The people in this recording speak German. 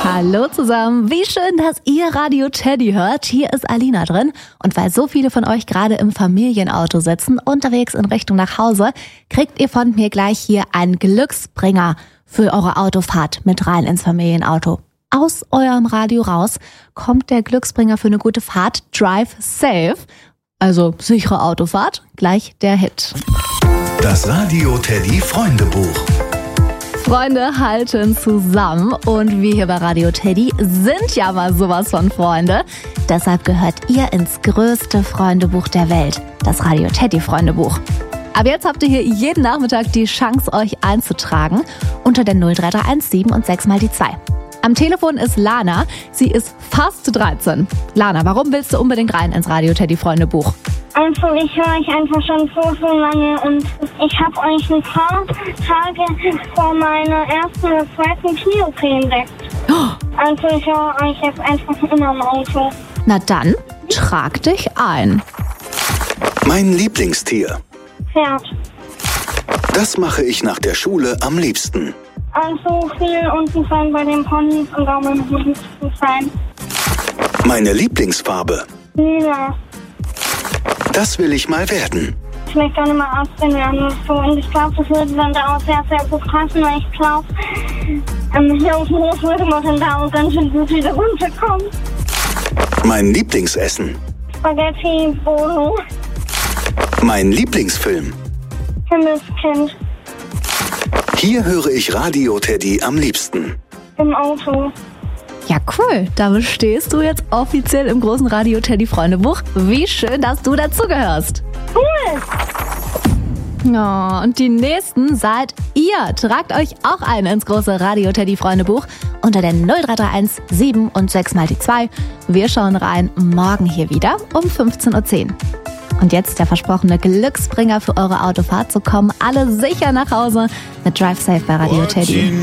Hallo zusammen, wie schön, dass ihr Radio Teddy hört. Hier ist Alina drin und weil so viele von euch gerade im Familienauto sitzen, unterwegs in Richtung nach Hause, kriegt ihr von mir gleich hier einen Glücksbringer für eure Autofahrt mit rein ins Familienauto. Aus eurem Radio raus kommt der Glücksbringer für eine gute Fahrt, Drive Safe, also sichere Autofahrt, gleich der Hit. Das Radio Teddy Freundebuch. Freunde halten zusammen und wir hier bei Radio Teddy sind ja mal sowas von Freunde. Deshalb gehört ihr ins größte Freundebuch der Welt, das Radio Teddy Freundebuch. Ab jetzt habt ihr hier jeden Nachmittag die Chance, euch einzutragen unter der 03317 und 6 mal die 2. Am Telefon ist Lana, sie ist fast 13. Lana, warum willst du unbedingt rein ins Radio Teddy Freundebuch? Also ich höre euch einfach schon so lange und ich habe euch ein paar Tage vor meiner ersten oder zweiten Knie-OP entdeckt. Also ich höre euch jetzt einfach immer im Auto. Na dann, trag dich ein. Mein Lieblingstier. Pferd. Das mache ich nach der Schule am liebsten. Also viel unten sein bei den Ponys und auch mit dem liebsten sein. Meine Lieblingsfarbe. Lila. Das will ich mal werden. Ich möchte gerne mal Arzt werden und so. Und ich glaube, das würde dann da auch sehr, sehr gut passen, weil ich glaube, hier auf dem Hof würde man dann da auch ganz schön gut wieder runterkommen. Mein Lieblingsessen. Spaghetti, Bolo, Mein Lieblingsfilm. Himmelskind, Hier höre ich Radio Teddy am liebsten. im Auto. Ja, cool. Da stehst du jetzt offiziell im großen Radio Teddy Freundebuch. Wie schön, dass du dazugehörst. Cool! Ja, und die nächsten seid ihr. Tragt euch auch ein ins große Radio Teddy Freundebuch unter der 03317 7 und 6 mal die 2. Wir schauen rein morgen hier wieder um 15:10 Uhr. Und jetzt der versprochene Glücksbringer für eure Autofahrt. So kommen alle sicher nach Hause mit Drive Safe bei Radio Teddy.